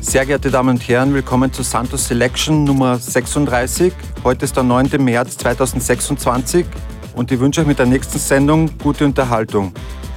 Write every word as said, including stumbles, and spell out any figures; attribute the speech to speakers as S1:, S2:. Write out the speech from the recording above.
S1: Sehr geehrte Damen und Herren, willkommen zu Santos Selection Nummer sechsunddreißig. Heute ist der neunte März zweitausendsechsundzwanzig und ich wünsche euch mit der nächsten Sendung gute Unterhaltung.